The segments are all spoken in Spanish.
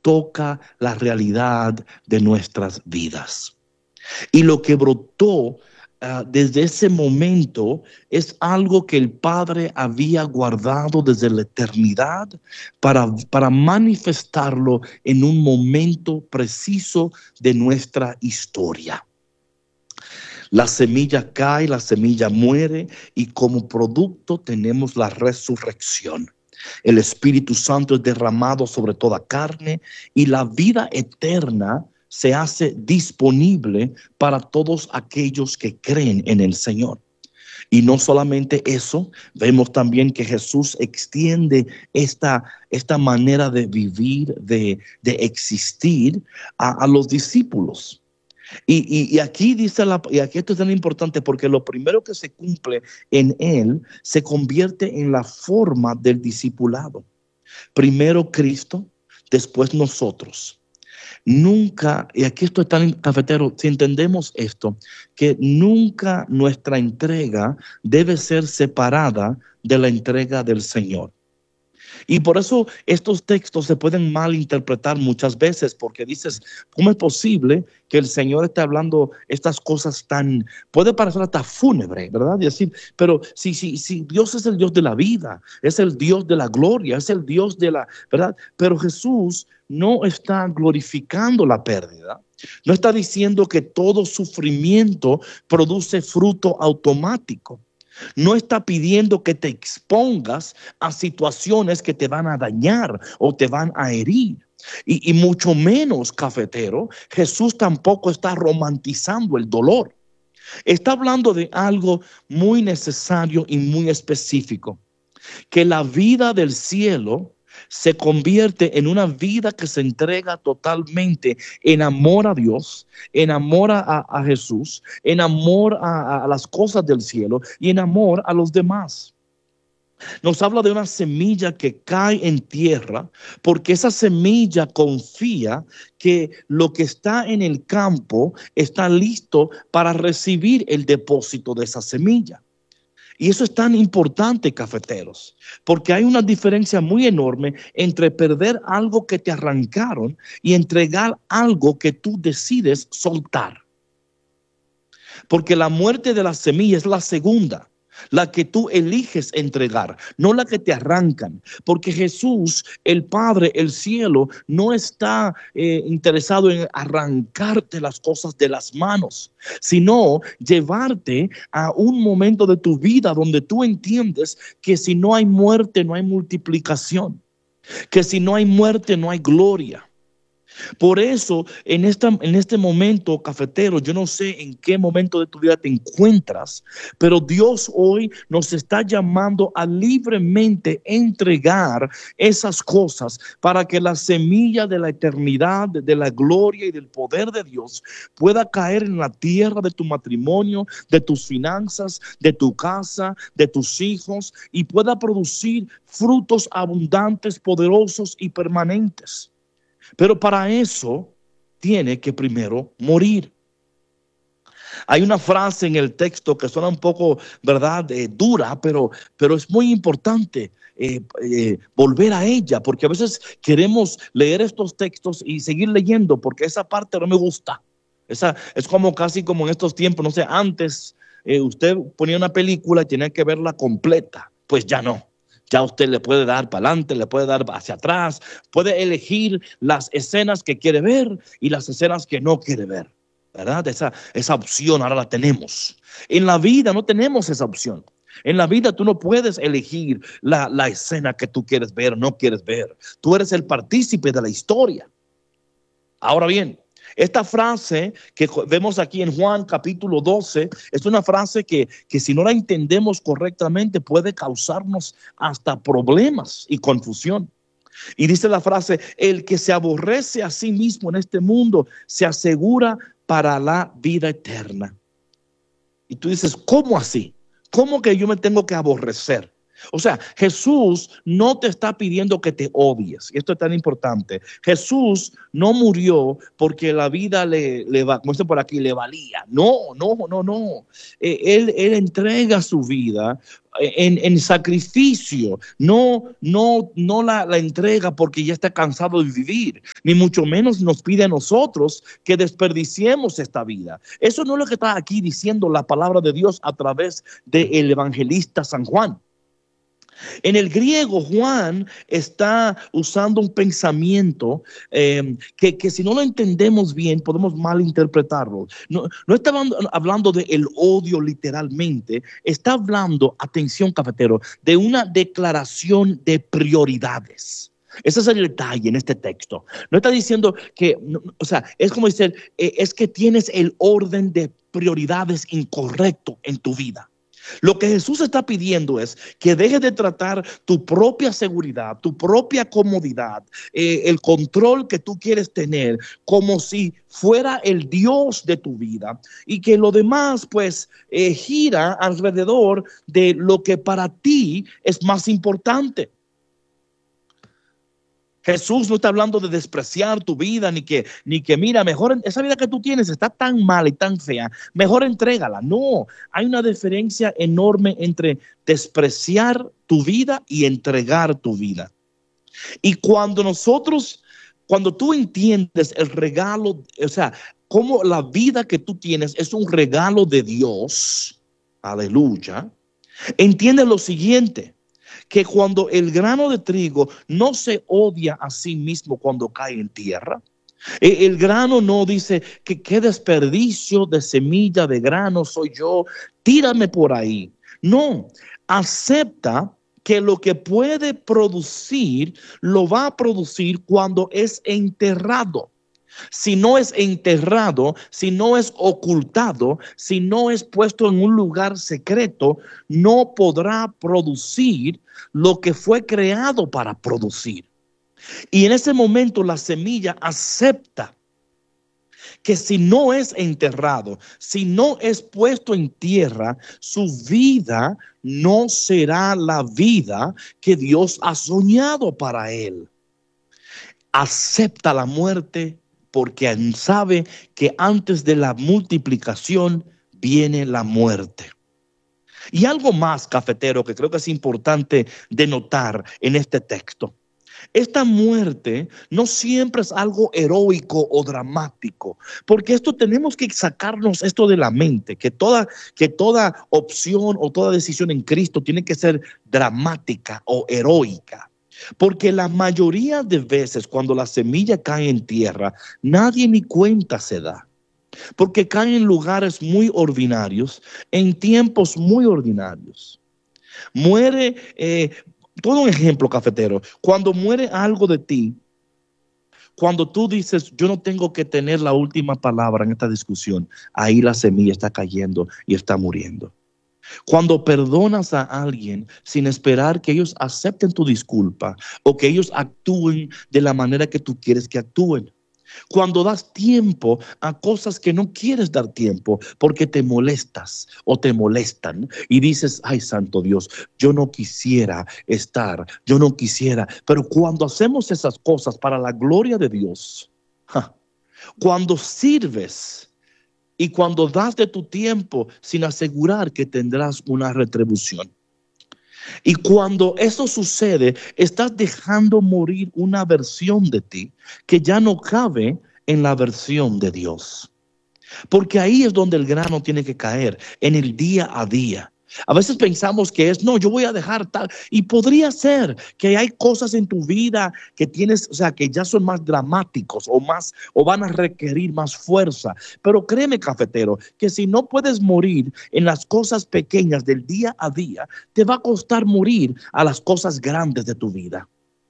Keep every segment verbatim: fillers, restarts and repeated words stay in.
toca la realidad de nuestras vidas. Y lo que brotó Uh, desde ese momento es algo que el Padre había guardado desde la eternidad para, para manifestarlo en un momento preciso de nuestra historia. La semilla cae, la semilla muere y como producto tenemos la resurrección. El Espíritu Santo es derramado sobre toda carne y la vida eterna se hace disponible para todos aquellos que creen en el Señor. Y no solamente eso, vemos también que Jesús extiende esta, esta manera de vivir, de, de existir a, a los discípulos. Y, y, y aquí dice la, y aquí esto es tan importante porque lo primero que se cumple en él se convierte en la forma del discipulado. Primero Cristo, después nosotros. Nunca, y aquí esto es tan cafetero, si entendemos esto, que nunca nuestra entrega debe ser separada de la entrega del Señor. Y por eso estos textos se pueden malinterpretar muchas veces, porque dices, ¿cómo es posible que el Señor esté hablando estas cosas tan, puede parecer hasta fúnebre, ¿verdad? Y decir, pero si, si, si Dios es el Dios de la vida, es el Dios de la gloria, es el Dios de la, ¿verdad? Pero Jesús no está glorificando la pérdida. No está diciendo que todo sufrimiento produce fruto automático. No está pidiendo que te expongas a situaciones que te van a dañar o te van a herir. Y, y mucho menos, cafetero, Jesús tampoco está romantizando el dolor. Está hablando de algo muy necesario y muy específico. Que la vida del cielo se convierte en una vida que se entrega totalmente en amor a Dios, en amor a, a Jesús, en amor a, a las cosas del cielo y en amor a los demás. Nos habla de una semilla que cae en tierra porque esa semilla confía que lo que está en el campo está listo para recibir el depósito de esa semilla. Y eso es tan importante, cafeteros, porque hay una diferencia muy enorme entre perder algo que te arrancaron y entregar algo que tú decides soltar. Porque la muerte de la semilla es la segunda, la que tú eliges entregar, no la que te arrancan. Porque Jesús, el Padre, el cielo, no está eh, interesado en arrancarte las cosas de las manos, sino llevarte a un momento de tu vida donde tú entiendes que si no hay muerte, no hay multiplicación, que si no hay muerte, no hay gloria. Por eso, en, esta, en este momento, cafetero, yo no sé en qué momento de tu vida te encuentras, pero Dios hoy nos está llamando a libremente entregar esas cosas para que la semilla de la eternidad, de la gloria y del poder de Dios pueda caer en la tierra de tu matrimonio, de tus finanzas, de tu casa, de tus hijos y pueda producir frutos abundantes, poderosos y permanentes. Pero para eso tiene que primero morir. Hay una frase en el texto que suena un poco, ¿verdad?, eh, dura, pero, pero es muy importante eh, eh, volver a ella, porque a veces queremos leer estos textos y seguir leyendo, porque esa parte no me gusta. Esa, es como casi como en estos tiempos, no sé, antes eh, usted ponía una película y tenía que verla completa, pues ya no. Ya usted le puede dar para adelante, le puede dar hacia atrás, puede elegir las escenas que quiere ver y las escenas que no quiere ver, ¿verdad? Esa, esa opción ahora la tenemos. En la vida no tenemos esa opción. En la vida tú no puedes elegir la, la escena que tú quieres ver o no quieres ver. Tú eres el partícipe de la historia. Ahora bien, esta frase que vemos aquí en Juan capítulo doce es una frase que, que si no la entendemos correctamente puede causarnos hasta problemas y confusión. Y dice la frase, el que se aborrece a sí mismo en este mundo se asegura para la vida eterna. Y tú dices, ¿cómo así? ¿Cómo que yo me tengo que aborrecer? O sea, Jesús no te está pidiendo que te odies. Y esto es tan importante. Jesús no murió porque la vida le, le va, como dice por aquí, le valía. No, no, no, no. Eh, él, él entrega su vida en, en sacrificio. No, no, no la, la entrega porque ya está cansado de vivir. Ni mucho menos nos pide a nosotros que desperdiciemos esta vida. Eso no es lo que está aquí diciendo la palabra de Dios a través del evangelista San Juan. En el griego, Juan está usando un pensamiento eh, que, que si no lo entendemos bien, podemos malinterpretarlo. No, no está hablando del odio literalmente, está hablando, atención cafetero, de una declaración de prioridades. Ese es el detalle en este texto. No está diciendo que, no, o sea, es como decir, eh, es que tienes el orden de prioridades incorrecto en tu vida. Lo que Jesús está pidiendo es que dejes de tratar tu propia seguridad, tu propia comodidad, eh, el control que tú quieres tener como si fuera el Dios de tu vida y que lo demás pues eh, gira alrededor de lo que para ti es más importante. Jesús no está hablando de despreciar tu vida, ni que, ni que mira, mejor esa vida que tú tienes está tan mala y tan fea, mejor entrégala. No, hay una diferencia enorme entre despreciar tu vida y entregar tu vida. Y cuando nosotros, cuando tú entiendes el regalo, o sea, cómo la vida que tú tienes es un regalo de Dios, aleluya, entiendes lo siguiente. Que cuando el grano de trigo no se odia a sí mismo cuando cae en tierra, el grano no dice que qué desperdicio de semilla de grano soy yo, tírame por ahí. No, acepta que lo que puede producir lo va a producir cuando es enterrado. Si no es enterrado, si no es ocultado, si no es puesto en un lugar secreto, no podrá producir lo que fue creado para producir. Y en ese momento la semilla acepta que si no es enterrado, si no es puesto en tierra, su vida no será la vida que Dios ha soñado para él. Acepta la muerte porque sabe que antes de la multiplicación viene la muerte. Y algo más, cafetero, que creo que es importante de notar en este texto. Esta muerte no siempre es algo heroico o dramático, porque esto tenemos que sacarnos esto de la mente, que toda, que toda opción o toda decisión en Cristo tiene que ser dramática o heroica. Porque la mayoría de veces cuando la semilla cae en tierra, nadie ni cuenta se da. Porque cae en lugares muy ordinarios, en tiempos muy ordinarios. Muere, eh, todo un ejemplo cafetero, cuando muere algo de ti, cuando tú dices, yo no tengo que tener la última palabra en esta discusión, ahí la semilla está cayendo y está muriendo. Cuando perdonas a alguien sin esperar que ellos acepten tu disculpa o que ellos actúen de la manera que tú quieres que actúen. Cuando das tiempo a cosas que no quieres dar tiempo porque te molestas o te molestan y dices, ay, santo Dios, yo no quisiera estar, yo no quisiera. Pero cuando hacemos esas cosas para la gloria de Dios, ja, cuando sirves y cuando das de tu tiempo sin asegurar que tendrás una retribución. Y cuando eso sucede, estás dejando morir una versión de ti que ya no cabe en la versión de Dios. Porque ahí es donde el grano tiene que caer, en el día a día. A veces pensamos que es, no, yo voy a dejar tal. Y podría ser que hay cosas en tu vida que tienes, o sea, que ya son más dramáticos o más, o van a requerir más fuerza. Pero créeme, cafetero, que si no puedes morir en las cosas pequeñas del día a día, te va a costar morir a las cosas grandes de tu vida.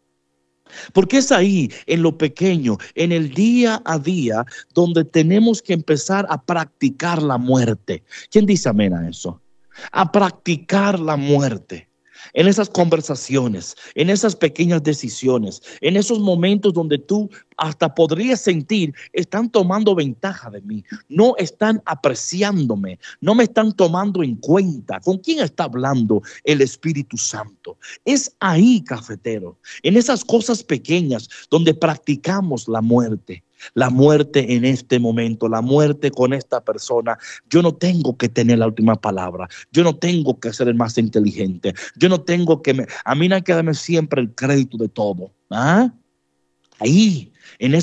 Porque es ahí, en lo pequeño, en el día a día, donde tenemos que empezar a practicar la muerte. ¿Quién dice amén a eso? A practicar la muerte. En esas conversaciones, en esas pequeñas decisiones, en esos momentos donde tú hasta podrías sentir, están tomando ventaja de mí, no están apreciándome, no me están tomando en cuenta. ¿Con quién está hablando el Espíritu Santo? Es ahí, cafetero, en esas cosas pequeñas donde practicamos la muerte. La muerte en este momento, la muerte con esta persona. Yo no tengo que tener la última palabra. Yo no tengo que ser el más inteligente. Yo no tengo que... Me, a mí no hay que darme siempre el crédito de todo. ¿Ah? Ahí, en